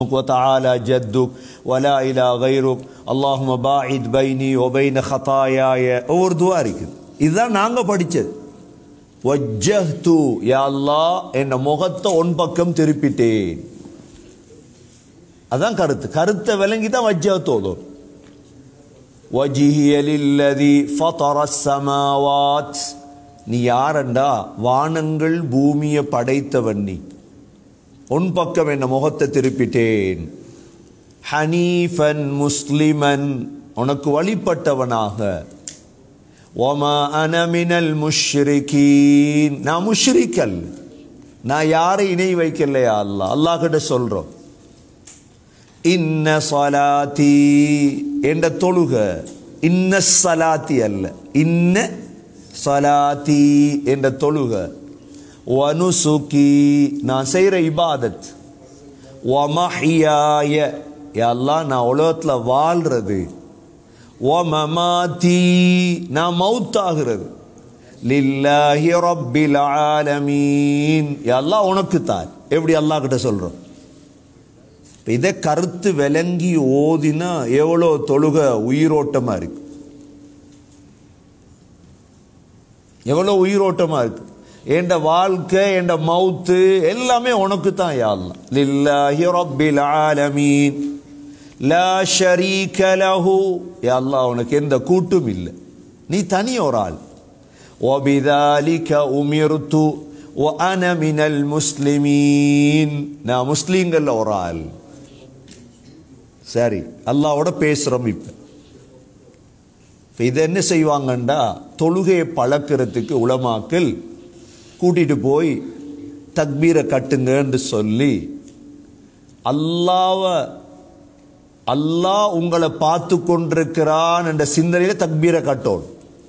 وتعالى جدك ولا إله غيرك اللهم باعد بيني وبين خطاياي ஒவ்வொரு துஆ இருக்குது. இதுதான் நாங்க படிச்சது. வஜ்ஜஹ்து யா அல்லாஹ் என் முகத்தை உன் பக்கம் திருப்பிட்டேன். அதான் கருத்தை விளங்கி தான் வஜ்ஜஹ்து ஓதும். வஜ்ஹிய லில்லதி ஃபதரஸ் ஸமாவாத், நீ யாரண்டா வானங்கள் பூமியை படைத்தவன், நீ உன் பக்கம் என்ன முகத்தை திருப்பிட்டேன். ஹனீஃபன் முஸ்லிமன், உனக்கு வழிபட்டவனாக. வமா அன மினல் முஷ்ரிகீன், நான் முஷ்ரிக்கல், நான் யாரை இணை வைக்கலையா அல்லாஹ். அல்லாஹ் கிட்ட சொல்றோம். இன்ன ஸலாத்தி, என்ற தொழுக, இன்ன ஸலாத்தி அல்ல, இன்ன ஸலாத்தி என்ற தொழுக. வனுசுகி, நான் செய்கிற இபாதத். வமஹியாய, யா அல்லாஹ் நான் உலகத்தில் வாழ்றது. வமமாதி, நான் மௌத்தாகிறது. லில்லாஹி ரப்பில் ஆலமீன், யா அல்லாஹ் உனக்கு தான். எப்படி அல்லாஹ் கிட்ட சொல்றோம். இதை கருத்து விளங்கி ஓதினா எவ்வளோ தொழுக உயிரோட்டமா இருக்கு, எவ்வளோ உயிரோட்டமா இருக்கு. என்ற வாழ்க்கை, என்ற மௌத்து எல்லாமே உனக்கு தான் யா அல்லாஹ். லில்லாஹி ரப்பில் ஆலமீன் லா ஷரீக லஹு, யா அல்லாஹ் உனக்கு எந்த கூட்டும் இல்லை, நீ தனி ஒரு ஆள். வபிதாலிக உமிர்து வ அன மினல் முஸ்லிமீன், நான் முஸ்லீம்கள்ல ஒரு ஆள். சரி, அல்லாஹ்வோட பேசுறோம். இப்ப இதை என்ன செய்வாங்கண்டா, தொழுகையை பழக்கிறதுக்கு உலமாக்கள் கூட்டிட்டு போய் தக்பீரை கட்டுங்கன்னு சொல்லி, அல்லாஹ் உங்களை பார்த்து கொண்டிருக்கிறான் என்ற சிந்தனையில தக்பீரை கட்டோம்.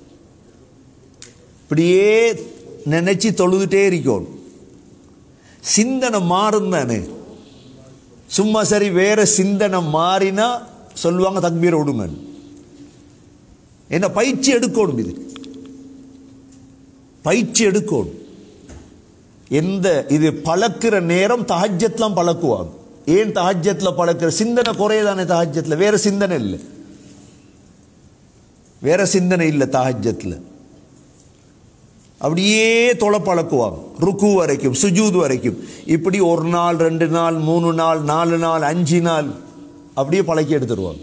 இப்படியே நினைச்சு தொழுதுட்டே இருக்கோம். சிந்தனை மாறும் தானே, சும்மா சரி வேற சிந்தனை மாறினா சொல்லுவாங்க தக்பீரை விடுங்க. என்ன பயிற்சி எடுக்கணும், இது பயிற்சி எடுக்கணும். இது பழக்கிற நேரம் தஹஜ்ஜத்லாம் பழக்குவாங்க. ஏன் தஹஜ்ஜத்ல பழக்கிற? சிந்தனை குறையதானே தஹஜ்ஜத்ல, வேற சிந்தனை இல்லை, வேற சிந்தனை இல்லை தஹஜ்ஜத்ல. அப்படியே தொலை பழக்குவாங்க, ருக்கு வரைக்கும், சுஜூத் வரைக்கும். இப்படி ஒரு நாள், 2 நாள், 3 நாள், 4 நாள், 5 நாள் அப்படியே பழக்கி எடுத்துருவாங்க.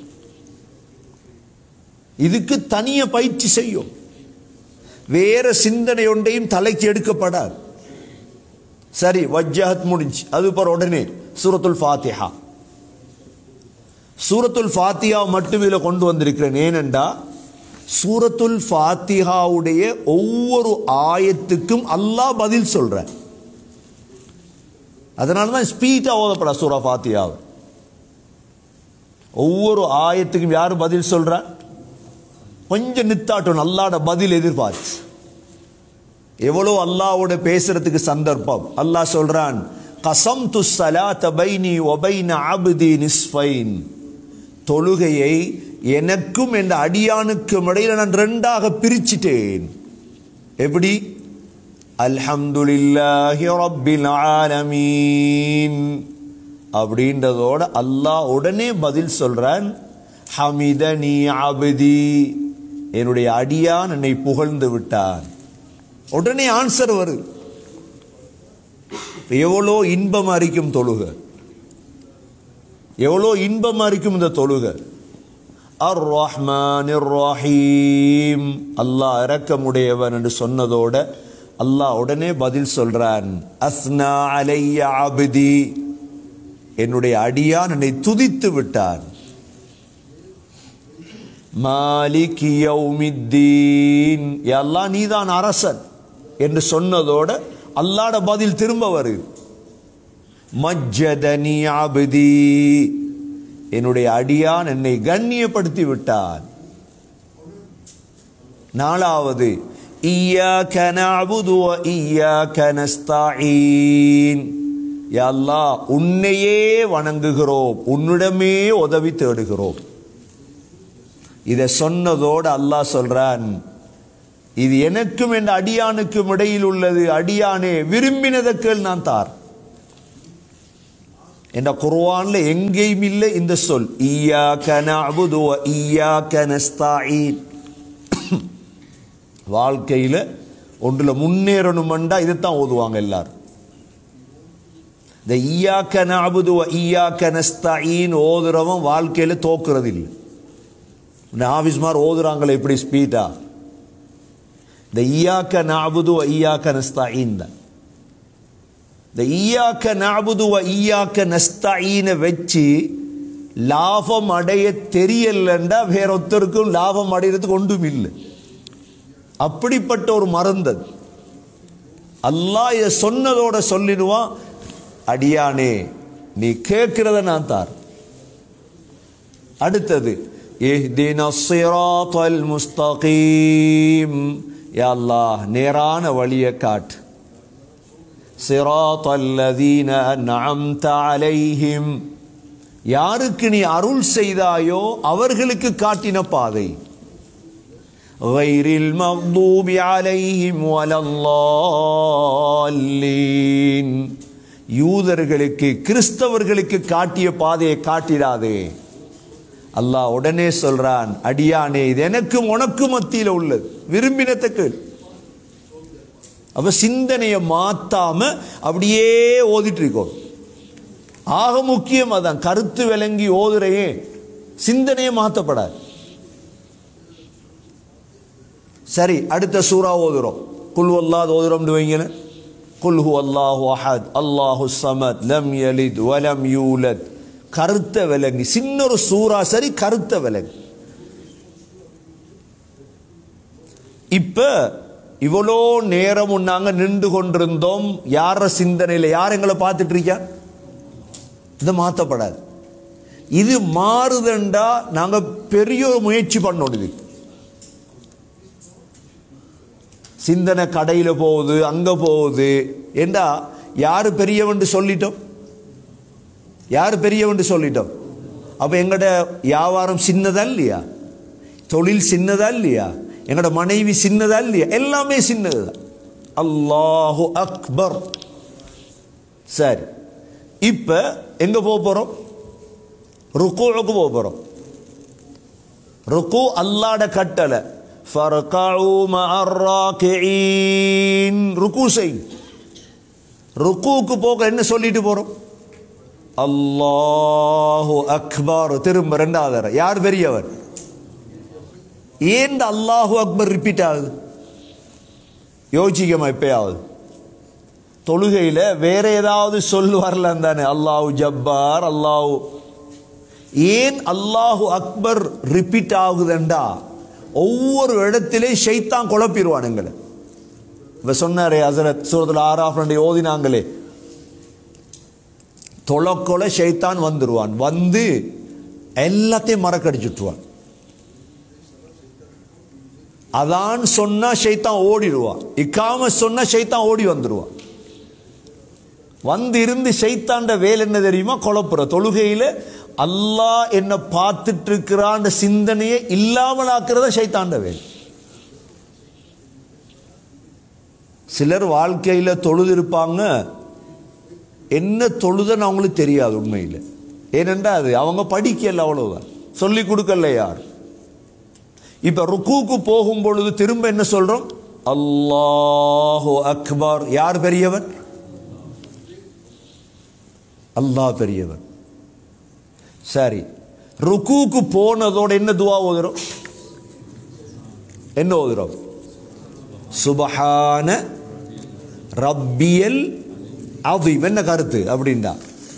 இதுக்கு தனிய பயிற்சி செய்யும். வேற சிந்தனை ஒன்றையும் தலைக்கு எடுக்கப்படாது. சரி, வஜ்ஜஹத் முடிஞ்சு, அது போற உடனே சூரத்துல் ஃபாத்திஹா. சூரத்துல் ஃபாத்திஹா மட்டும் இதில் கொண்டு வந்திருக்கிறேன். ஏனென்றா சூரத்துல் ஃபாத்திஹாவுடைய ஒவ்வொரு ஆயத்துக்கும் அல்லாஹ் பதில் சொல்ற. அதனாலதான் ஸ்பீடா ஓதப்பட சூரா ஃபாத்திஹாவை. ஒவ்வொரு ஆயத்துக்கும் யாரு பதில் சொல்ற? கொஞ்சம் நித்தாட்டும், அல்லாஹ்வோட பதில் எதிர்பார்த்து. எவ்வளோ அல்லாஹ்வோட பேசுறதுக்கு சந்தர்ப்பம். அல்லாஹ் சொல்றான், கஸம்து ஸலாத பைனி வ பைன அப்தி நிஸ்ஃபைன், தொழுகையை எனக்கும் என்ற அடியானுக்கும் இடையில நான் 2ஆக பிரிச்சிட்டேன். எப்படி? அல்ஹம்துலில்லாஹி ரப்பில் ஆலமீன் அப்படின்றதோட அல்லாஹ் உடனே பதில் சொல்றான், ஹமிதனி அப்தி, என்னுடைய அடியான் என்னை புகழ்ந்து விட்டான். உடனே ஆன்சர் வருது. எவ்வளோ இன்பமா இருக்கும் தொழுக, எவ்வளோ இன்பமா இருக்கும் இந்த தொழுக. அர் ரஹ்மானிர் ரஹீம், அல்லாஹ் இரக்கமுடையவன் என்று சொன்னதோட அல்லாஹ் உடனே பதில் சொல்றான், அஸ்னா அலைய அப்தி, என்னுடைய அடியான் என்னை துதித்து விட்டான். மாலிகி யௌமித்தீன், யா அல்லாஹ் நீதான் அரசன் என்று சொன்னதோட அல்லாஹ்வோட பதில் திரும்ப வருது, மஜ்ஜதனி அப்தி, என்னுடைய அடியான் என்னை கண்ணியப்படுத்தி விட்டான். 4வது, இய்யாக நஅபுது வ இய்யாக நஸ்தஈன், யா அல்லாஹ் உன்னையே வணங்குகிறோம், உன்னிடமே உதவி தேடுகிறோம். இதை சொன்னதோடு அல்லாஹ் சொல்றான், இது எனக்கும் என் அடியானுக்கும் இடையில் உள்ளது, அடியானே விரும்பினதற்குள் நான் தார். என்ற குர்ஆன்ல எங்கேயும் இல்லை இந்த சொல், இய்யாக நஅபுது வ இய்யாக நஸ்தஈன். வாழ்க்கையில ஒன்றுல முன்னேறணும்டா இதைத்தான் ஓதுவாங்க எல்லாரும். இந்த இய்யாக நஅபுது வ இய்யாக நஸ்தஈன் ஓதுறவன் வாழ்க்கையில தோக்குறது இல்லை. இந்த ஆஃபீஸ்மார் ஓதுறாங்களே இப்படி ஸ்பீடா, இந்த இய்யாக நஅபுது வ இய்யாக நஸ்தஈன் தான். இந்த இய்யாக நஅபுது வ இய்யாக நஸ்தஈன வச்சு லாபம் அடைய தெரியலண்டா வேற ஒருத்தருக்கும் லாபம் அடைகிறதுக்கு ஒன்றும் இல்லை. அப்படிப்பட்ட ஒரு மருந்து. அல்லாஹ் இதை சொன்னதோட சொல்லிடுவான், அடியானே நீ கேட்கிறத நான் தார். அடுத்தது இஹ்தினஸ் ஸிராத்தல் முஸ்தகீம், யா அல்லாஹ் நேரான வழியை காட்டு. ஸிராத்தல் லதீன அன்அம்த அலைஹிம், யாருக்கு நீ அருள் செய்தாயோ அவர்களுக்கு காட்டின பாதை. கைரில் மக்தூபி அலைஹிம் வலல்லால்லீன், யூதர்களுக்கு கிறிஸ்தவர்களுக்கு காட்டிய பாதையை காட்டிடாதே. அல்லாஹ் உடனே சொல்றான், அடியானே இது எனக்கும் உனக்கும் மத்தியில் உள்ளது, விரும்பினத்துக்கு. அப்ப சிந்தனையை மாத்தாம அப்படியே ஓதிட்டு இருக்கோம். ஆக முக்கியம் அதான், கருத்து விளங்கி ஓதுறையே, சிந்தனையை மாற்றப்படாது. சரி, அடுத்த சூரா ஓதுறோம். குல் வல்லாஹ் ஓதுறோம்னு வைங்க. குல் ஹுவல்லாஹு அஹத் அல்லாஹு ஸமத் லம் யலித் வலம் யூலத். கருத்த விளங்கி, சின்ன ஒரு சூரா, சரி கருத்த விளங்கி. இப்ப இவ்வளோ நேரமும் நாங்க நின்று கொண்டிருந்தோம் யார சிந்தனையில், யார் எங்களை பார்த்துட்டு இருக்கா? இது மாற்றப்படாது. இது மாறுதண்டா நாங்க பெரிய ஒரு முயற்சி பண்ணோம். சிந்தனை கடையில் போகுது, அங்க போகுது என்றா யாரு பெரியவன் சொல்லிட்டோம், யாரு பெரியவன் சொல்லிட்டோம். அப்ப எங்கட வியாபாரம் சின்னதா இல்லையா, தொழில் சின்னதா இல்லையா, எங்கட மனைவி சின்னதா இல்லையா, எல்லாமே சின்னதுதான். அல்லாஹு அக்பர். சரி, இப்ப எங்க போறோம்? ருக்கூவுக்கு போறோம். ருக்கு அல்லாஹ்ட கட்டளை, ஃபர்கஉ மஅர் ராகிஈன், ருக்கு செய். ருக்கூவுக்கு போக என்ன சொல்லிட்டு போறோம்? அல்லாஹு அக்பர். திரும்ப ரெண்டாவது, யார் பெரியவர்? ஏன் அல்லாஹு அக்பர் ரிப்பீட் ஆகுது? யோசிக்கமா எப்பயாவது? தொழுகையில வேற ஏதாவது சொல் வரலாம் தானே, அல்லாஹு ஜப்பார், அல்லாஹு. ஏன் அல்லாஹு அக்பர் ரிப்பீட் ஆகுதுண்டா, ஒவ்வொரு இடத்திலே ஷைத்தான் குழப்பிடுவானுங்களே. இப்ப சொன்னாரே ஹஸரத் சூரத்துல் ஆராஃப் ஓதினாங்களே, தொழக்கொலை ஷைத்தான் வந்துருவான், வந்து எல்லாத்தையும் மறக்கடிச்சுட்டுவான். அதான் சொன்னா ஷைத்தான் ஓடிடுவான், இக்காம சொன்னா ஷைத்தான் ஓடி வந்துடுவான். வந்து இருந்து ஷைத்தாண்ட வேலை என்ன தெரியுமா? குழப்புற. தொழுகையில அல்லாஹ் என்ன பார்த்துட்டு இருக்கிறான் சிந்தனையை இல்லாமல் ஆக்குறத ஷைத்தாண்ட வேலை. சிலர் வாழ்க்கையில தொழுது இருப்பாங்க, என்ன தொழுதுன்னு அவங்களுக்கு தெரியாது உண்மையில். ஏனென்றா அது அவங்க படிக்கல, அவ்வளவுதான், சொல்லி கொடுக்கல யார். இப்ப ருக்கூக்கு போகும் பொழுது திரும்ப என்ன சொல்றோம்? அல்லாஹு அக்பர். யார் பெரியவர்? அல்லாஹ் பெரியவர். சரி, ருக்கூக்கு போனதோட என்ன துவா ஓதுறோம்? என்ன ஓதுறோம்? சுபஹான ரப்பியல் அதீம். என்ன கருத்து அப்படின்னா,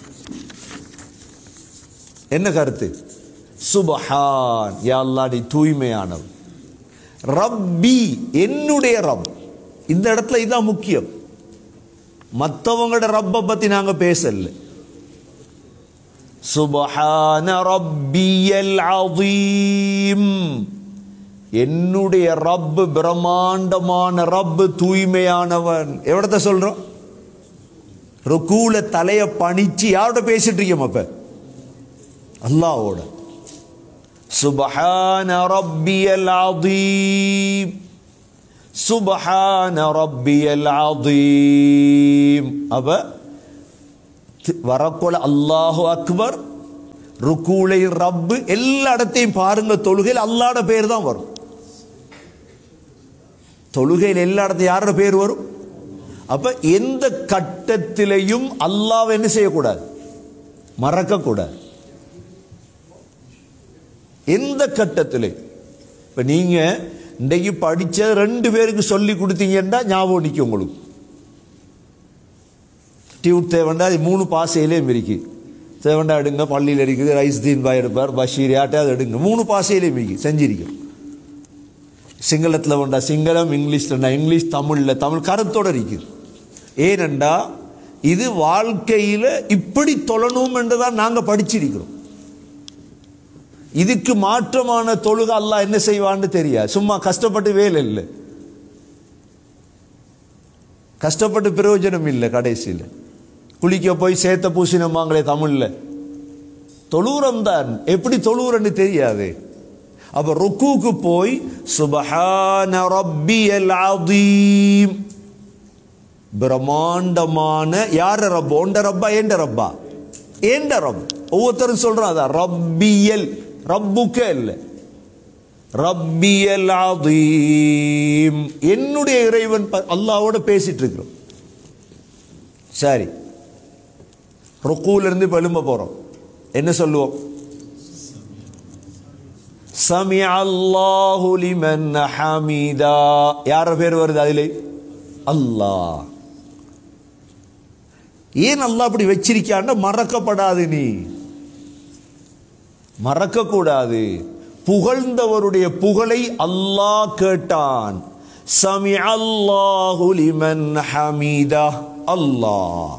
என்ன கருத்து? சுபஹான், யா அல்லாஹ் நீ தூய்மையானவன். ரப்பி, என்னுடைய ரப். இந்த இடத்துல இதான் முக்கியம். மற்றவங்களோட ரப்பை பத்தி நாங்க பேசல. சுபஹான ரப்பியல் அதீம், என்னுடைய ரப்பு பிரம்மாண்டமான ரப்பு, தூய்மையானவன். எவ்வளத்த சொல்றோம்? ருக்கூல தலைய பணிச்சு யாரோட பேசிட்டு இருக்கோம்? அப்ப அல்லாஹ்வோட. சுபஹான ரப்பியல் அதீம், சுபஹான ரப்பியல் அதீம். அப்ப வரக்கோல அல்லாஹு அக்பர், ருக்கூலை ரப்பு, எல்லா இடத்தையும் பாருங்க. தொழுகையில் அல்லாஹ்ட பேர் தான் வரும். தொழுகையில் எல்லா இடத்தையும் யாரோட பேர் வரும்? அப்ப எந்த கட்டத்திலையும் அல்லாஹ்வை என்ன செய்யக்கூடாது? மறக்கக்கூடாது. எந்த கட்டத்திலே இப்ப நீங்க இன்றைக்கு படிச்ச 2 பேருக்கு சொல்லி கொடுத்தீங்கன்னா ஞாபகம் நிற்கும் உங்களுக்கு. டியூட் தேவண்டா 3 பாசையிலேயும் இருக்கு. தேவண்டா எடுங்க, பள்ளியில் இருக்குது, ரைஸ்தீன் பாய் இருப்பார், பஷீர் யார்ட்டையாவது எடுங்க, 3 பாசையிலேயும் இருக்கு, செஞ்சிருக்கும். சிங்களத்தில் வேண்டா சிங்களம், இங்கிலீஷ்லண்டா இங்கிலீஷ், தமிழ் கருத்தோட இருக்குது. ஏனெண்டா இது வாழ்க்கையில் இப்படி தொழணும் என்றுதான் நாங்கள் படிச்சிருக்கிறோம். இதுக்கு மாற்றமான தொழுகை அல்லாஹ் என்ன செய்வான்னு தெரியாது. சும்மா கஷ்டப்பட்டு வேலை இல்லை, கஷ்டப்பட்டு பிரயோஜனம் இல்லை. கடைசியில் குளிக்க போய் சேத்த பூசினமாங்களே தமிழ்ல, தொழுவுரம் தான், எப்படி தொழுவுறன்னு தெரியாது. அப்ப ருக்கூக்கு போய் சுப்ஹான ரப்பியல் அதீம், பிரம்மாண்டமான யார ரப்பா? உண்ட ரப்பா, ஏண்ட ரப்பா? ஏண்ட ரப். ஒவ்வொருத்தரும் சொல்றான் அதான் ரப்பியல், ரப்புக்க இல்லை, ரப்பியல் அதீம், என்னுடைய இறைவன். அல்லாஹ்வோட பேசிட்டு இருக்கிறோம். சரி, ருக்கூல இருந்து எழும்ப போறோம், என்ன சொல்லுவோம்? சமிஅ அல்லாஹு லிமன் ஹமீதா. யார பேர் வருது அதிலே? அல்லாஹ். ஏன் அல்லாஹ் அப்படி வச்சிருக்கான்னா மறக்கப்படாது, நீ மறக்க கூடாது. புகழ்ந்தவருடைய புகழை அல்லாஹ் கேட்டான். சமிஅ அல்லாஹு லிமன் ஹமீதா. அல்லாஹ்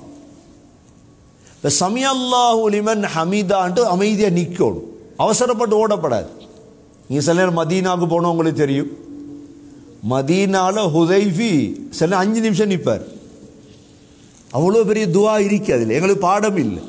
சமிஅ அல்லாஹு லிமன் ஹமீதான்ட்டு அமைதியா நிக்கணும், அவசரப்பட்டு ஓடப்படாது. நீங்க சில நேரம் மதீனாவுக்கு போனோம், உங்களுக்கு தெரியும், மதீனால ஹுதைஃபி சில 5 நிமிஷம் நிற்பார். அவ்வளோ பெரிய துவா இருக்கு அதில், எங்களுக்கு பாடம் இல்லை.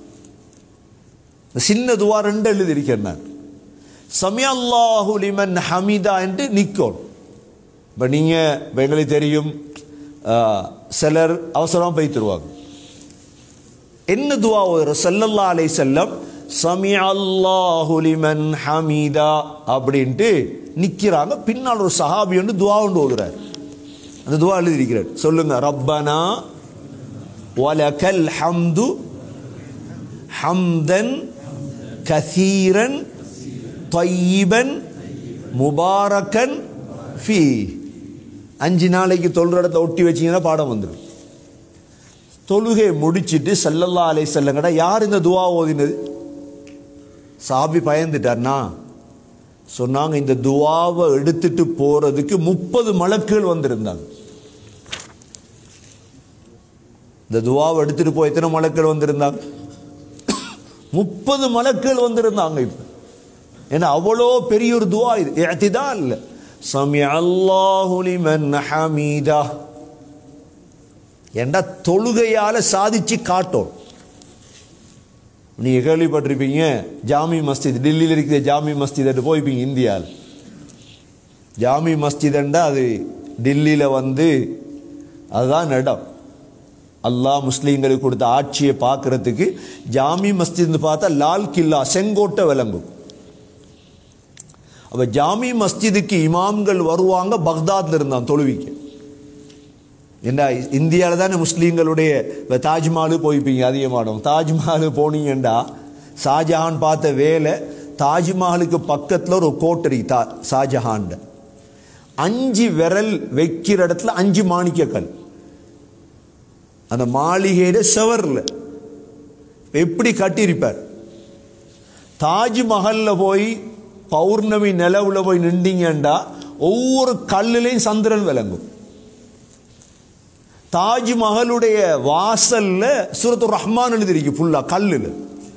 சின்ன துவா 2 எழுதியிருக்கேன் நான். சமிஅ அல்லாஹு லிமன் ஹமீதா என்று நிற்கும். இப்போ நீங்கள் எங்களுக்கு தெரியும், சிலர் அவசரமாக போய் தருவாங்க. என்ன துவா ஓதுற? ஸல்லல்லாஹு அலைஹி வஸல்லம் சமிஅ அல்லாஹு லிமன் ஹமீதா அப்படின்ட்டு நிற்கிறாங்க. பின்னால் ஒரு சஹாபி வந்து துவா ஒன்று ஓதுறார். அந்த துவா எழுதியிருக்கிறார். சொல்லுங்க, ரப்பனா வலக்கல் ஹம்து ஹம்தன் கசீரன் தையிபன் முபாரக்கன் ஃபீ. 5 நாளைக்கு தொழுற இடத்துல ஒட்டி வச்சிங்கன்னா பாடம் வந்துடும். தொழுகை முடிச்சுட்டு ஸல்லல்லாஹு அலைஹி வஸல்லம் கடை யார் இந்த துவா ஓதினது? சாபி பயந்துட்டார்னா சொன்னாங்க, இந்த துவாவை எடுத்துட்டு போறதுக்கு 30 மலக்குகள் வந்திருந்தாங்க. இந்த துவாவை எடுத்துட்டு போய் எத்தனை மலக்குகள் வந்திருந்தாங்க? 30 மலக்குகள் வந்திருந்தாங்க. இப்ப ஏன்னா அவ்வளோ பெரிய ஒரு துவா இது. இஅ்திதால் இல்ல, சமிஅ அல்லாஹு லிமன் ஹமீதா என்ற தொழுகையால சாதிச்சு காட்டும். நீங்க கேள்விப்பட்டிருப்பீங்க, ஜாமி மஸ்ஜித் டெல்லியில் இருக்கிற ஜாமி மஸ்ஜித் போய்ப்பீங்க. இந்தியாவில் ஜாமி மஸ்ஜித்ண்டா அது டெல்லியில் வந்து அதுதான் இடம். அல்லாஹ் முஸ்லீம்களுக்கு கொடுத்த ஆட்சியை பார்க்கறதுக்கு ஜாமி மஸ்ஜித் பார்த்தா லால் கில்லா செங்கோட்டை விளங்கும். அப்ப ஜாமி மஸ்ஜிதுக்கு இமாம்கள் வருவாங்க, பக்தாத்ல இருந்தான் தொழுவிக்க. என்ன இந்தியாவில் தானே முஸ்லீம்களுடைய தாஜ்மஹாலு போய்ப்பீங்க அதிகமானோம். தாஜ்மஹாலு போனீங்கண்டா ஷாஜஹான் பார்த்த வேலை, தாஜ்மஹாலுக்கு பக்கத்தில் ஒரு கோட்டரி ஷாஜஹான் 5 விரல் வைக்கிற இடத்துல 5 மாணிக்கக்கல். அந்த மாளிகையிட செவர்ல எப்படி கட்டியிருப்பார். தாஜ்மஹல்ல போய் பௌர்ணமி நிலவுல போய் நின்றீங்கண்டா ஒவ்வொரு கல்லுலையும் சந்திரன் விளங்கும். தாஜ்மஹலுடைய வாசல்ல சூரத்து ரஹ்மான் எழுதிருக்கு ஃபுல்லா கல்லுல.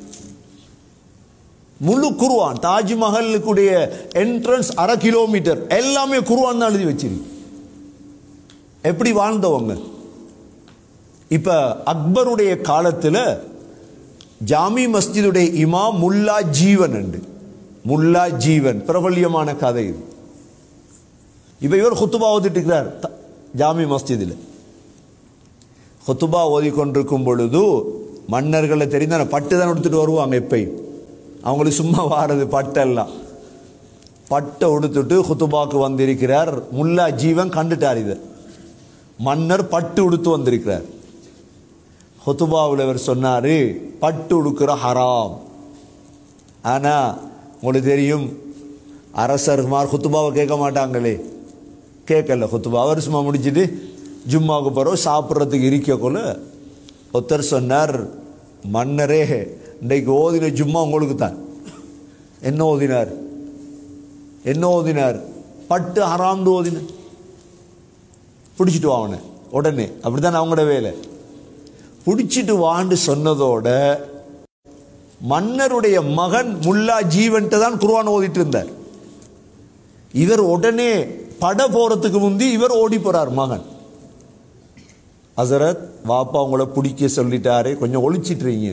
முழு குர்ஆன் தாஜ்மஹலுடைய என்ட்ரன்ஸ் 1/2 கிலோமீட்டர் எல்லாமே குர்ஆன் தான் எழுதி வச்சிருக்கு. எப்படி வாழ்ந்தவங்க. இப்ப அக்பருடைய காலத்துல ஜாமி மஸ்ஜிதுடைய இமாம் முல்லா ஜீவன் உண்டு. முல்லா ஜீவன் பிரபல்யமான கதை இது. இப்ப இவர் குத்துபா ஓதிட்டு இருக்கிறார் ஜாமி மஸ்ஜிதில். குத்துபா ஓதி கொண்டிருக்கும் பொழுது மன்னர்களை தெரிந்தான பட்டு தான் உடுத்துட்டு வருவாங்க. எப்பயும் அவங்களுக்கு சும்மா வாரது பட்டெல்லாம். பட்டை உடுத்துட்டு குத்துபாக்கு வந்திருக்கிறார். முல்லா ஜீவன் கண்டுட்டார். இது மன்னர் பட்டு உடுத்து வந்திருக்கிறார். குத்துபாவில் அவர் சொன்னார், பட்டு உடுக்கிற ஹராம். ஆனால் உங்களுக்கு தெரியும், அரசர்மார் குத்துபாவை கேட்க மாட்டாங்களே. கேட்கல குத்துபா. அவர் சும்மா முடிச்சுட்டு ஜும்மாவுக்கு போகிறோம் சாப்பிட்றதுக்கு இருக்கக்குள்ள ஒருத்தர் சொன்னார், மன்னரே இன்றைக்கு ஓதின ஜும்மா உங்களுக்கு தான். என்ன ஓதினார்? என்ன ஓதினார்? பட்டு ஹராம்னு ஓதின. பிடிச்சிட்டு வாங்க உடனே. அப்படித்தான் அவங்களோட வேலை. பிடிச்சிட்டு வாண்டு சொன்னதோட மன்னருடைய மகன் முல்லா ஜீவன்ட்டு தான் குர்ஆன் ஓதிட்டு இருந்தார். இவர் உடனே பட போறதுக்கு முந்தி இவர் ஓடி போறார். மகன், ஹசரத் வாப்பா உங்களை பிடிக்க சொல்லிட்டாரு, கொஞ்சம் ஒழிச்சிட்டுறீங்க.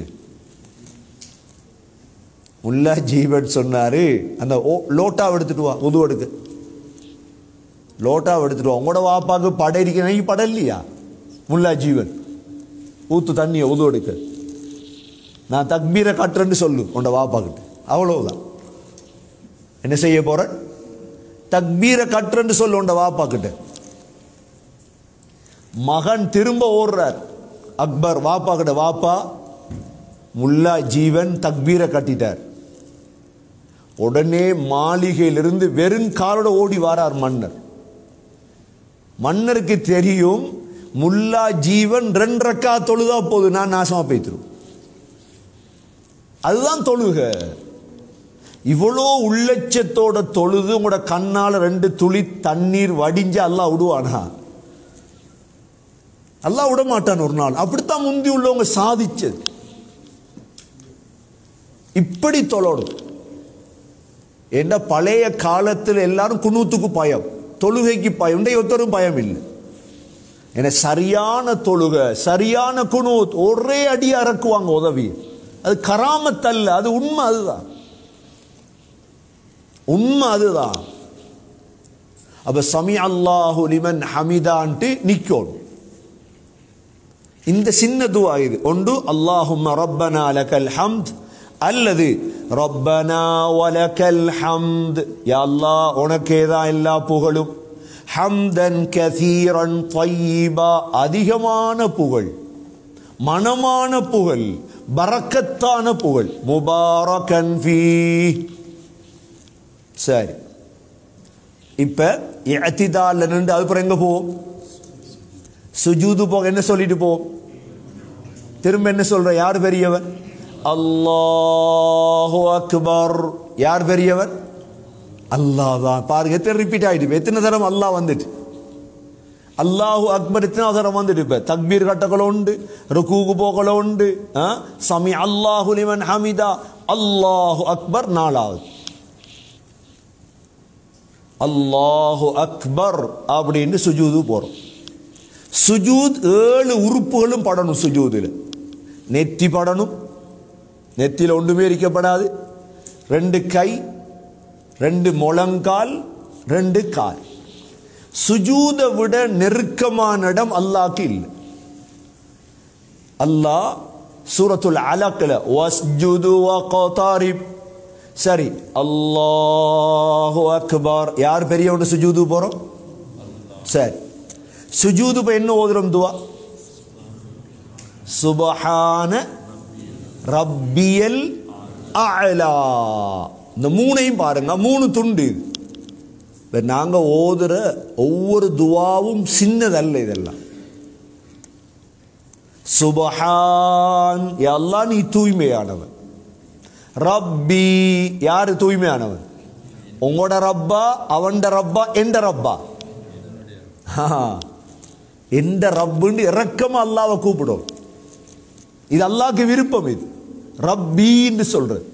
முல்லா ஜீவன் சொன்னாரு, அந்த லோட்டாவை எடுத்துட்டு வா, உது எடுக்க லோட்டாவை எடுத்துட்டு வா. உங்களோட வாப்பாக்கு படம் இருக்கிற படம் இல்லையா? முல்லா ஜீவன் ஊத்து தண்ணியை உது எடுக்க. நான் தக்பீரை கட்டுறேன்னு சொல்லு உண்ட வாப்பாக்கிட்ட. அவ்வளவுதான். என்ன செய்ய போற? தக்பீரை கட்டுறேன்னு சொல்லு உண்ட வாப்பாக்கிட்ட. மகன் திரும்ப ஓடுறார். அக்பர் வாப்பா கிட்ட, வாப்பா முல்லா ஜீவன் தக்பீரை கட்டிட்டார். உடனே மாளிகையிலிருந்து வெறும் காலோட ஓடி வாரார் மன்னர். மன்னருக்கு தெரியும் முல்லா ஜீவன் 2 ரக்காத் தொழுதா போது நான் நாசமா போய்த்திரும். அதுதான் தொழுக. இவ்வளோ உள்ளட்சத்தோட தொழுது உங்களோட கண்ணால 2 துளி தண்ணீர் வடிஞ்சு அல்லாஹ் விடுவானா? அல்லாஹ் விட மாட்டான் ஒரு நாள். அப்படித்தான் முந்தி உள்ளவங்க சாதிச்சது. இப்படி தொழணும். என்ன பழைய காலத்தில் எல்லாரும் குனூத்துக்கு பயம், தொழுகைக்கு பயம். ஒருத்தரும் பயம் இல்லை. என சரியான தொழுக, சரியான குனூத், ஒரே அடி அறக்குவாங்க உதவி. அது கராமத் அல்ல, அது உண்மை. அதுதான் உண்மை. அதுதான். அப்ப சமி அல்லாஹு லிமன் ஹமிதான்ட்டு நிக்கணும். இந்த சின்ன துஆ இது. ஒன்று அல்லாஹும்ம ரப்பனா லக்கல் ஹம்த் அல்லது ரப்பனா வலக்கல் ஹம்த். யா அல்லாஹ் உனக்கே தான் எல்லா புகழும். ஹம்தன் கஸீரன் தையிபா, அதிகமான புகழ், மனமான புகழ், பரக்கத்தான புகழ். முபாரக்கன் ஃபீ. சரி, இப்ப இஅ்திதால்ல நின்று அதுக்கப்புறம் எங்க போவோம்? சுஜூது போக என்ன சொல்லிட்டு போவோம்? திரும்ப என்ன சொல்ற? யார் பெரியவன்? அல்லாஹு அக்பர். யார் பெரியவன்? அல்லாஹ் தான். பாருங்க எத்தனை ரிப்பீட் ஆயிட்டு, எத்தனை தரம் அல்லாஹ் வந்துட்டு. அல்லாஹு அக்பர் எத்தனை தரம் வந்துட்டு. இப்ப தக்பீர் கட்டக்கள உண்டு, ருக்கூக்கு போகல உண்டு. சமி அல்லாஹு லிமன் ஹமிதா, அல்லாஹு அக்பர் 4வது. அல்லாஹு அக்பர் அப்படின்னு சுஜூது போறோம். சுஜூத் 7 உறுப்புகளும் படணும். சுஜூதுல நெத்தி படணும். நெத்தியில் ஒன்றுமே இருக்கப்படாது. 2 கை, 2 முழங்கால், 2 கால். சுஜூதை விட நெருக்கமான இடம் அல்லாஹ்க்கு இல்லை. அல்லாஹ் சூரத்துல் அலக்ல வஸ்ஜுது வக்தரிப். சரி, அல்லாஹு அக்பர். யார் பெரியவன்? சுஜூது போறோம். சரி, சுஜூது இப்ப என்ன ஓதுறோம்? துவா சுப்ஹான ரப்பியல் அலா. இந்த 3ஐயும் பாருங்க, 3 துண்டு. நாங்க ஓதுற ஒவ்வொரு துவாவும் சின்னதல்ல. இதெல்லாம் சுப்ஹான், யா அல்லாஹ் நீ தூய்மையானவன். ரப்பி, யாரு தூய்மையானவன்? உங்களோட ரப்பா, அவன்ட ரப்பா, எந்த ரப்பா? எந்த ரப்புன்னு இறக்கமா அல்லாஹ்வை கூப்பிடும். இது அல்லாஹ்க்கு விருப்பம். இது ரப்பின்னு சொல்றது.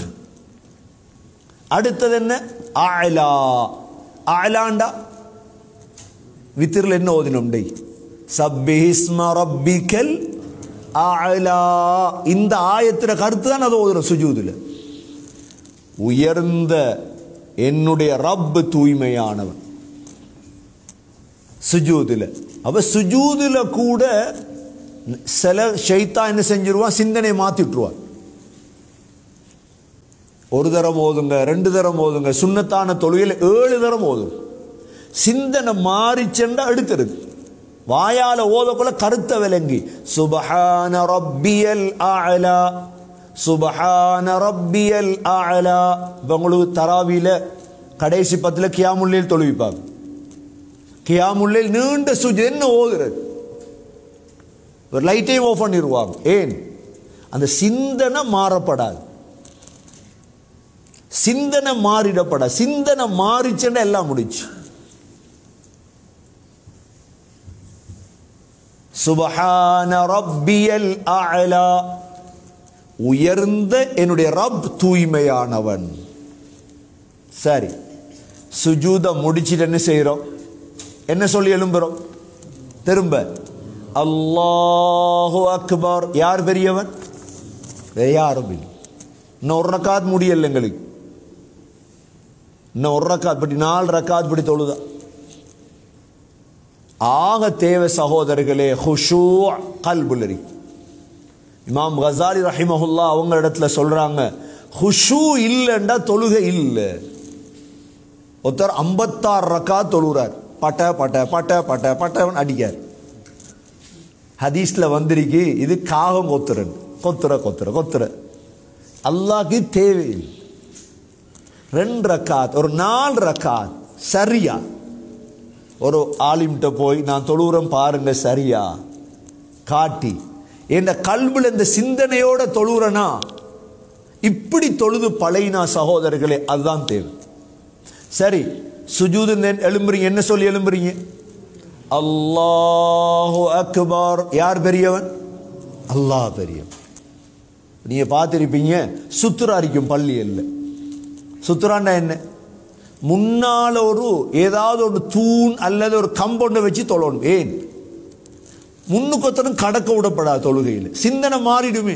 அடுத்தது என்ன? அலா. அலாண்டா வித்திரில் என்ன ஓதினோம்? டை சப்பிஹிஸ்ம ரப்பிக்கல் அலா. இந்த ஆயத்தின கருத்து தான் அதை ஓதுறோம் சுஜூதுல. உயர்ந்த என்னுடைய ரப்பு தூய்மையானவன். சுஜூதுல. அப்ப சுஜூதுல கூட சில ஷைத்தான் என்ன செஞ்சிருவான், சிந்தனையை மாத்திட்டுருவான். ஒரு தரம் ஓதுங்க, 2 தரம் ஓதுங்க, சுன்னத்தான தொழுகையில் 7 தரம் ஓதும். சிந்தனை மாறி சென்றா எடுத்துருக்கு. வாயால ஓதக்குள்ள கருத்தை விளங்கி சுபஹான ரப்பியல் அஅலா, சுபஹான ரப்பியல் அஅலா. உங்களுக்கு தராவியில கடைசி 10 கியாமுல்லைல் தொழுவிப்பாங்க. கியாமுல்லைல் நீண்ட சுஜூத் என்ன ஓதுறது, ஒரு லைட்டையும் ஆஃப் பண்ணிடுவாங்க. ஏன்? அந்த சிந்தனை மாறப்படாது, சிந்தனை மாறிடப்படாது. சிந்தனை மாறிச்சேன்னா எல்லாம் முடிச்சு. சுபஹான ரப்பியல் அஅலா, உயர்ந்த என்னுடைய ரப் தூய்மையானவன். சரி, சுஜூத முடிச்சிட்டு என்ன செய்யறோம், என்ன சொல்லி எழும்புறோம்? திரும்ப அல்லாஹு அக்பர். யார் பெரியவன்? யாரும் இல்லை. இன்னும் 1 ரக்காத் முடியல எங்களுக்கு, இன்னும் 1 ரக்காத் படி 4 ரக்காத் படி தொழுதா. ஆக தேவை சகோதரர்களே ஹுஷூ கல்புல் இருக்கு. இமாம் கசாலி ரஹிமஹுல்லா அவங்க இடத்துல சொல்றாங்க, ஹுஷூ இல்லைண்டா தொழுகை இல்லை. ஒருத்தர் 56 ரக்காத் தொழுகிறார், பட்ட பட்ட பட்ட பட்ட பட்டவன் அடிக்கார். ஹதீஸ்ல வந்திருக்கு, இது காகம் கொத்துறன், கொத்துற கொத்துற கொத்துற. அல்லாஹ்க்கு தேவையில்லை. 2 ரக்காத், ஒரு 4 ரக்காத் சரியா. ஒரு ஆலிம்கிட்ட போய் நான் தொழுகிறேன் பாருங்க சரியா காட்டி, என் கல்வில இந்த சிந்தனையோட தொழுகிறனா, இப்படி தொழுது பழையினா சகோதரர்களே, அதுதான் தேவை. சரி, சுஜூது எழும்புறீங்க, என்ன சொல்லி எழும்புறீங்க? அல்லாஹு அக்பர். யார் பெரியவன்? அல்லாஹ் பெரியவன். நீங்க பார்த்திருப்பீங்க, சுத்துரா இருக்கும் பள்ளியில். சுத்துராண்டா என்ன? முன்னால ஒரு ஏதாவது ஒரு தூண் அல்லது ஒரு கம்பவுண்டை வச்சு தொழணும். ஏன்? முன்னுக்கு ஒருத்தரும் கடக்க விடப்படாது தொழுகையில். சிந்தனை மாறிடுமே,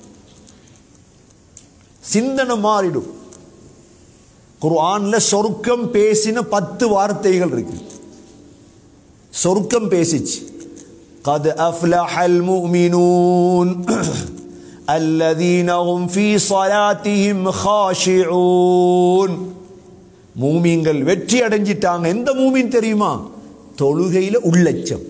சிந்தனை மாறிடும். குர்ஆன்ல சொர்க்கம் பேசின 10 வார்த்தைகள் இருக்கு. சொர்க்கம் பேசிச்சு, கத் அஃப்லஹல் முஃமினூன் அல்லதீன ஹும் ஃபீ ஸலாத்திஹிம் காஷிஊன். மூமீன்கள் வெற்றி அடைஞ்சிட்டாங்க. எந்த மூமீன் தெரியுமா? தொழுகையில உள்ளச்சம்.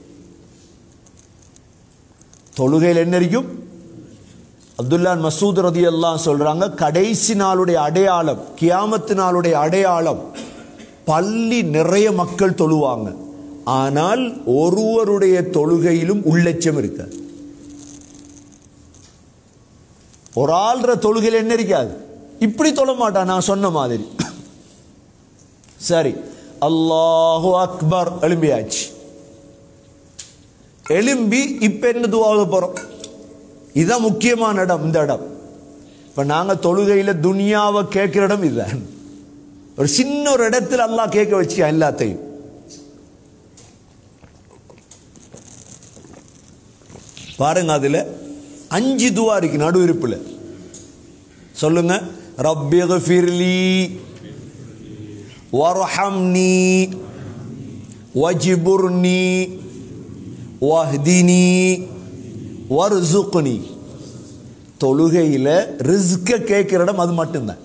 தொழுகையில் என்ன இருக்கும்? அப்துல்லா மசூத் ரலியல்லாஹு சொல்றாங்க, கடைசி நாளுடைய அடையாளம், கியாமத்து நாளுடைய அடையாளம், பள்ளி நிறைய மக்கள் தொழுவாங்க, ஆனால் ஒருவருடைய தொழுகையிலும் உள்ளச்சம் இருக்காது. ஒரு ஆள்ற தொழுகையில் என்ன இருக்காது, இப்படி தொழ மாட்டான். நான் சொன்ன மாதிரி சரி, அல்லாஹு அக்பர் எழும்பியாச்சு. எழும்பி இப்ப என்ன துஆ போறோம்? இதுதான் முக்கியமான இடம். இந்த இடம் இப்ப நாங்க தொழுகையில துனியாவை கேட்கிற இடம் இதுதான். ஒரு சின்ன ஒரு இடத்துல அல்லாஹ் கேட்க வச்சு எல்லாத்தையும். பாருங்க, அதுல 5 துஆ இருக்கு நடு இருப்புல. சொல்லுங்க, ரப்பிக்ஃபிர்லி வர்ஹம்னி வஜ்புர்னி வஹ்தினி வர்சுக்னி. தொழுகையில ரிஸ்க கேட்கிற இடம் அது மட்டும்தான்.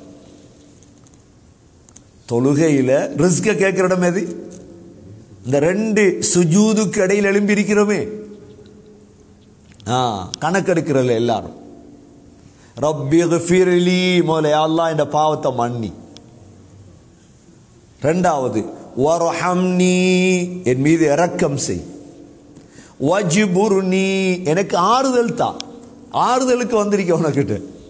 தொழுகையில ரிஸ்க கேட்கிற இடம் எது? இந்த 2 சுஜூதுக்கு இடையில் எழும்பி இருக்கிறோமே, கணக்கெடுக்கிறல்ல எல்லாரும். ரப்பிக்ஃபிர்லி, மோலே அல்லாஹ் இந்த பாவத்தை மன்னி. 2வது வர்ஹம்னி, என் மீது இரக்கம் செய். வஜ்புர்னி, எனக்கு ஆறுதல் தா. ஆறுதலுக்கு வந்திருக்க உனக்கிட்ட.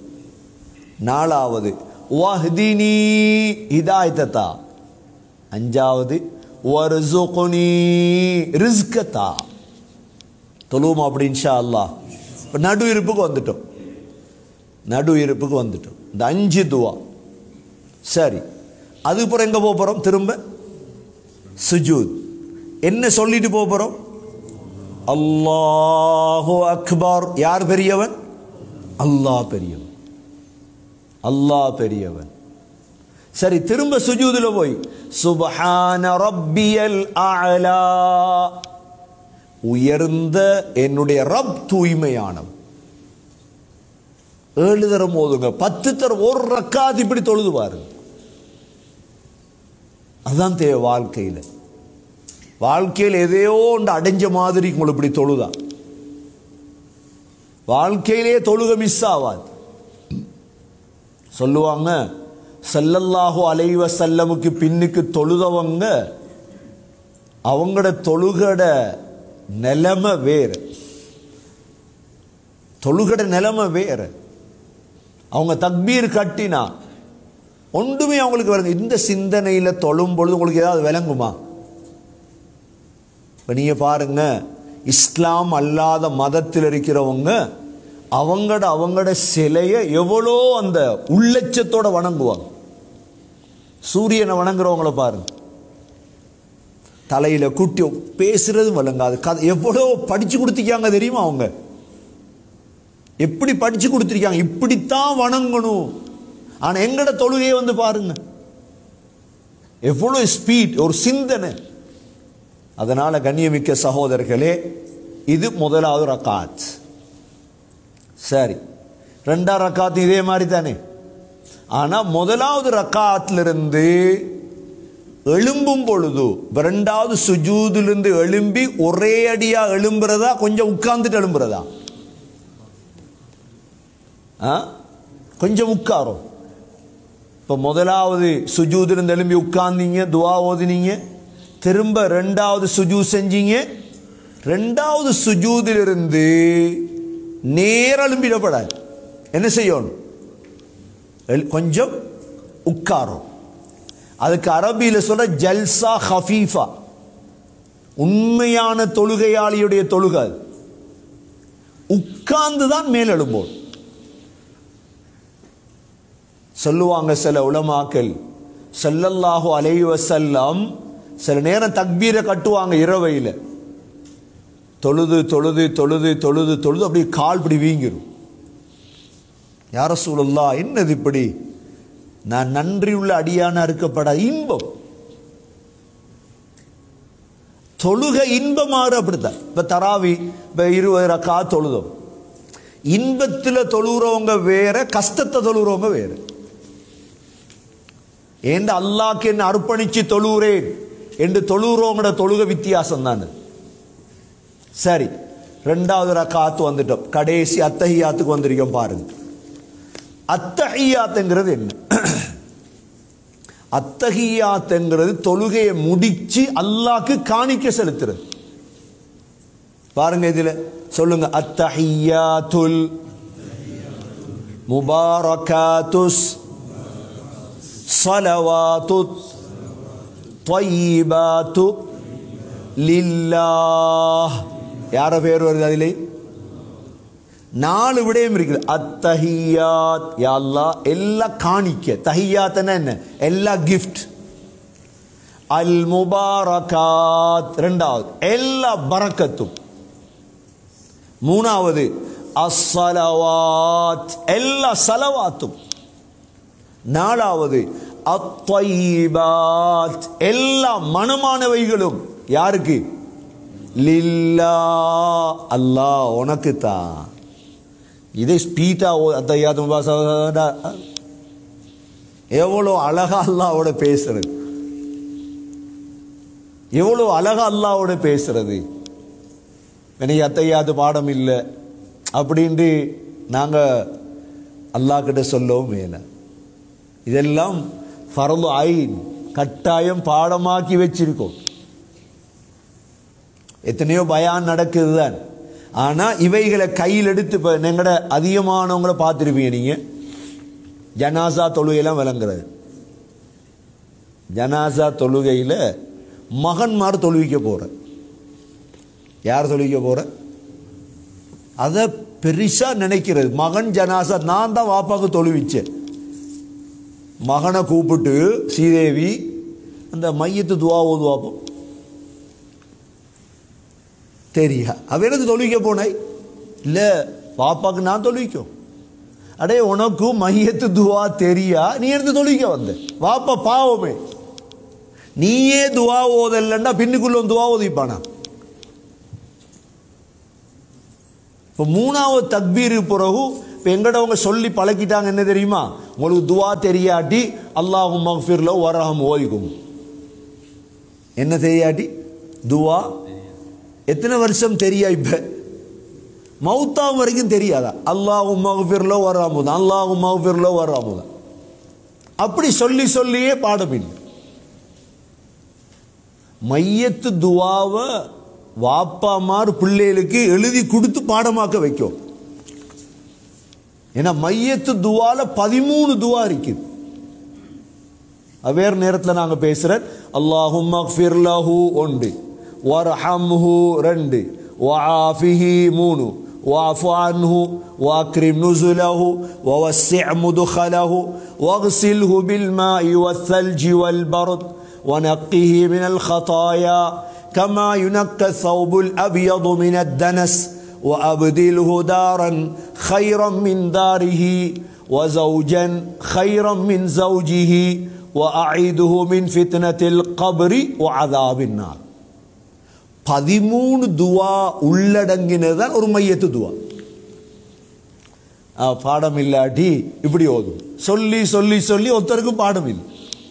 4வது வஹ்தினி, ஹிதாயத்தை தா. 5வது வர்சுக்னி, ரிஸ்க தா. தொழுவோம் அப்படி இன்ஷா அல்லாஹ். இப்போ நடு இருப்புக்கு வந்துட்டோம், நடு இருப்புக்கு வந்துட்டோம். இந்த 5 துஆ சரி. அதுக்கப்புறம் எங்க போறோம்? திரும்ப சுஜூத். என்ன சொல்லிட்டு போறோம்? அல்லாஹு அக்பர். யார் பெரியவன்? அல்லாஹ் பெரியவன், அல்லாஹ் பெரியவன். சரி, திரும்ப சுஜூதுல போய் சுப்ஹான ரப்பியல் அஅலா, உயர்ந்த என்னுடைய ரப் தூய்மையானவன். 7 தரம் ஓதுங்க, 10 தரம் ஒரு ரக்காத் இப்படி தொழுது பாருங்க. அதுதான் தேவை வாழ்க்கையில். வாழ்க்கையில் எதையோ ஒன்று அடைஞ்ச மாதிரி உங்களுக்கு இப்படி தொழுதா வாழ்க்கையிலே தொழுக மிஸ் ஆகாது. சொல்லுவாங்க, ஸல்லல்லாஹு அலைஹி வஸல்லமுக்கு பின்னுக்கு தொழுதவங்க அவங்களோட தொழுகட நிலைமை வேறு. தொழுகட நிலைமை வேறு. அவங்க தக்பீர் கட்டினா ஒன்றுமே அவங்களுக்கு வருங்க. இந்த சிந்தனையில் தொழும் பொழுது உங்களுக்கு ஏதாவது விளங்குமா? இப்போ நீங்கள் பாருங்க, இஸ்லாம் அல்லாத மதத்தில் இருக்கிறவங்க அவங்களோட சிலையை எவ்வளோ அந்த உள்ளட்சத்தோட வணங்குவாங்க. சூரியனை வணங்குறவங்கள பாருங்க, தலையில குட்டி பேசுறது வழங்காது. எவ்வளோ படிச்சு கொடுத்திருக்காங்க தெரியுமா? அவங்க எப்படி படிச்சு கொடுத்திருக்காங்க, இப்படித்தான் வணங்கணும். ஆனா எங்கட தொழுகையை வந்து பாருங்க, எவ்வளோ ஸ்பீட், ஒரு சிந்தனை. அதனால கண்ணியமிக்க சகோதரர்களே, இது முதலாவது ரக்காத். சரி, 2ஆம் ரக்காத் இதே மாதிரி தானே. ஆனா முதலாவது ரக்காத்திலிருந்து எழும்பும் பொழுது 2வது சுஜூதிலிருந்து எழும்பி ஒரே அடியா எழும்புறதா, கொஞ்சம் உட்கார்ந்துட்டு எழும்புறதா? கொஞ்சம் உட்காரும். இப்போ முதலாவது சுஜூதிலிருந்து எழும்பி உட்கார்ந்தீங்க, துவா ஓதினீங்க, திரும்ப 2வது சுஜூத் செஞ்சீங்க. 2வது சுஜூதிலிருந்து நேர எழும்பிடப்படாது. என்ன செய்யணும்? கொஞ்சம் உட்காரும். அதுக்கு அரபியில் சொல்ற ஜல்சா ஹஃபீஃபா. உண்மையான தொழுகையாளியுடைய தொழுகை உட்கார்ந்து தான் மேல் எழும்போம். சொல்லுவாங்க சில உலமாக்கள், ஸல்லல்லாஹு அலைஹி வஸல்லம் சில நேரம் தக்பீரை கட்டுவாங்க இரவையில். தொழுது தொழுது தொழுது தொழுது தொழுது அப்படியே கால் இப்படி வீங்கிரும். யா ரசூலுல்லாஹ், என்னது இப்படி? நான் நன்றியுள்ள அடியான இருக்கப்படாத இன்பம். தொழுக இன்பமாறு அப்படித்தான். இப்ப தராவி 20 ரக்காத் தொழுதோம். இன்பத்தில் தொழுகிறவங்க வேற, கஷ்டத்தை தொழுகிறவங்க வேற. ஏன் அல்லாஹ்க்கு என்ன அர்ப்பணிச்சு தொழுகிறேன் என்று தொழுகிறவங்களோட தொழுக வித்தியாசம் தானே. சரி, 2வது ரக்காத்து வந்துட்டோம், கடைசி அத்தஹியாத்துக்கு வந்திருக்கோம். பாருங்க, அத்தஹியாத்துங்கிறது என்ன? அத்தஹியாத்துங்கிறது தொழுகையை முடிச்சு அல்லாஹ்க்கு காணிக்கை செலுத்துறது. பாருங்க, இதுல சொல்லுங்க, அத்தஹியாத்துல் முபாரகாத்துஸ் ஸலவாத்து த்வய்யிபாத்து லில்லாஹ். யார பேர் வருது? அதிலே 4 விடயம் இருக்குது. அத்தஹியாத், யா அல்லாஹ், எல்லா காணிக்கை. தஹியாத்னா என்ன? எல்லா கிஃப்ட். அல் முபாரகாத் 2வது, எல்லா பரக்கத்தும். 3வது அஸ்ஸலவாத், எல்லா ஸலவாத்தும். 4வது அத்வைபாத், எல்லா மனமானவைகளும். யாருக்கு? லில்லாஹ், அல்லாஹ் உனக்கு தான். இதை ஸ்பீட்டா அத்தஹியாத் எவ்வளோ அழகா அல்லாஹ்வோட பேசுறது, எவ்வளோ அழகா அல்லாஹ்வோட பேசுறது. எனக்கு அத்தஹியாத் பாடம் இல்லை அப்படின்ட்டு நாங்கள் அல்லாஹ் கிட்ட சொல்லவும் வேலை. இதெல்லாம் ஃபர்து ஐன், கட்டாயம் பாடமாக்கி வச்சிருக்கோம். எத்தனையோ பயான் நடக்குது தான். ஆனால் இவைகளை கையில் எடுத்து இப்போ எங்கட அதிகமானவங்களை பார்த்துருப்பீங்க நீங்கள். ஜனாசா தொழுகையெல்லாம் விளங்குறது. ஜனாசா தொழுகையில் மகன்மார் தொழுவிக்க போகிற. யார் தொழுவிக்க போகிற? அதை பெருசாக நினைக்கிறது. மகன் ஜனாசா, நான் தான் வாப்பாவுக்கு தொழுவிச்சேன். மகனை கூப்பிட்டு, ஸ்ரீதேவி அந்த மையத்து துவா ஓதுவாப்போம். தெரியா அவ எனக்கு தொழுவிக்க போனாய்? இல்லை, பாப்பாக்கு நான் தொழுவிக்கும். அடே, உனக்கு மையத்து துவா தெரியா, நீ எடுத்து தொழுவிக்க வந்த. வாப்பா பாவமே, நீயே துவா ஓதல்லண்டா பின்னுக்குள்ள துவா ஓதிப்பானா? இப்போ மூணாவது தக்பீருக்கு பிறகு இப்போ எங்கடவங்க சொல்லி பழக்கிட்டாங்க என்ன தெரியுமா, உங்களுக்கு துவா தெரியாட்டி அல்லாஹும் மக்ஃபிர் லஹு வர்ஹம் ஓதிக்கும். என்ன தெரியாட்டி துவா எத்தனை வருஷம் தெரியா, இப்போ மௌத்தாவும் வரைக்கும் தெரியாதா, அல்லாஹும் மக்ஃபிர் லஹு வர்ஹம் தான், அல்லாஹும் மக்ஃபிர் லஹு வர்ஹம் தான். அப்படி சொல்லி சொல்லியே பாடமில்லை. மையத்து துவாவை வாப்பாமார் பிள்ளைகளுக்கு எழுதி கொடுத்து பாடமாக்க வைக்கும். ஏன்னா மையத்து துவால 13 துவா இருக்குது. வேறு நேரத்தில் நாங்கள் பேசுகிறேன். அல்லாஹும் மக்ஃபிர் லஹு 1, வர்ஹம்ஹு 2, வஆஃபிஹி 3, வஅஃபு அன்ஹு வஅக்ரிம் நுஸுலஹு வவஸ்ஸிஅ் முத்கலஹு வக்ஸில்ஹு பில்மாஇ வஸ்ஸல்ஜி வல்பர்த் ونقه من الخطايا كما ينقى الثوب الأبيض من الدنس وأبدله دارا خيرا من داره وزوجا خيرا من زوجه وأعيده من فتنة القبر وعذاب النار. 13 துவா உள்ளடங்கினதான் ஒரு மையத்து துவா. பாடம் இல்லாட்டி இப்படி ஓதும். சொல்லி சொல்லி சொல்லி ஒருத்தருக்கும் பாடம் இல்லை.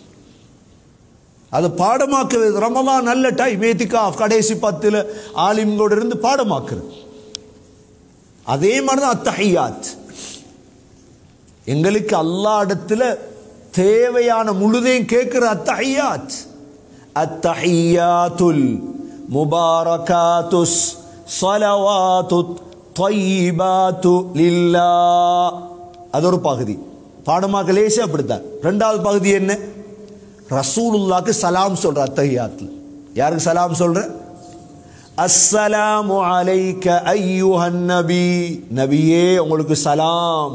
அதை பாடமாக்குறது ரமலான் நல்ல டைம். ஏத்திகாஃப் கடைசி 10 ஆலிம்களோட இருந்து பாடமாக்குறது. அதே மாதிரி தான் அத்தஹியாத். எங்களுக்கு அல்லாஹ் இடத்துல தேவையான முழுதையும் கேட்கிற அத்தஹியாத். அத்தஹியாத்துல் முபாரகாத்துஸ் ஸலவாத்துத் த்வையிபாத்து லில்லாஹ். அது ஒரு பகுதி. பாடமாக்க லேசே அப்படித்தான். ரெண்டாவது பகுதி என்ன, ரசூலுல்லாஹ்க்கு சலாம் சொல்ற அத்தஹியாத்ல. யாருக்கு சலாம் சொல்ற? அஸ்ஸலாமு அலைக்க அய்யுஹன் நபி, நபியே உங்களுக்கு சலாம்.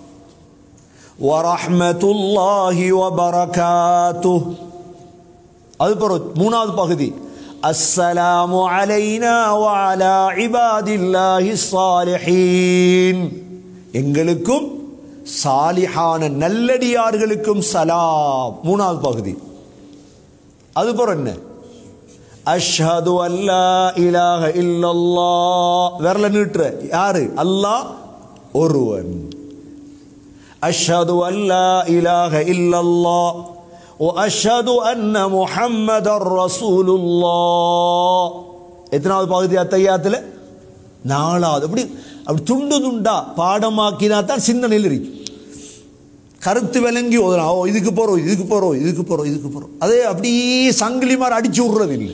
வரஹ்மத்துல்லாஹி வபரகாத்துஹ். அது பிறகு மூணாவது பகுதி அஸ்ஸலாமு அலைனா வஅலா இபாதில்லாஹி ஸாலிஹீன், எங்களுக்கும் சாலிஹான நல்லடியார்களுக்கும் சலாம். மூணாவது பகுதி. அது போற என்ன, அஷ்ஹது அல்லா இலாஹ இல்லல்லாஹ். விரல நீட்டுற யாரு? அல்லாஹ் ஒருவன். அஷ்ஹது அல்லா இலாஹ இல்லல்லாஹ் வ அஷ்ஹது அன்ன முஹம்மதர் ரசூலுல்லாஹ். எத்தனாவது பகுதி அத்தஹியாத்துல? நாலாவது. அப்படி அப்படி துண்டு துண்டா பாடமாக்கினா தான் சிந்தனையில் இருக்கு. கருத்து விளங்கி ஓதுனா ஓ இதுக்கு போறோம் இதுக்கு போறோம் இதுக்கு போறோம் இதுக்கு போறோம். அதே அப்படியே சங்கிலி மாதிரி அடிச்சு விடுறது இல்லை.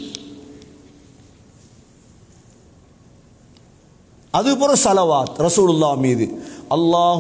அது போற சலவாத் ரசூலுல்லாஹ் மீது. அல்லாஹ்